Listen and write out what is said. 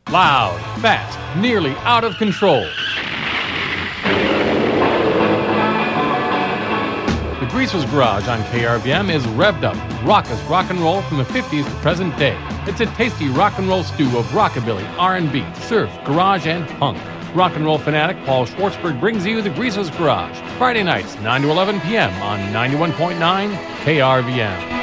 Loud, fast, nearly out of control. The Greaser's Garage on KRVM is revved up, raucous rock and roll from the 50s to present day. It's a tasty rock and roll stew of rockabilly, R&B, surf, garage, and punk. Rock and roll fanatic Paul Schwartzberg brings you The Greaser's Garage, Friday nights, 9 to 11 p.m. on 91.9 KRVM.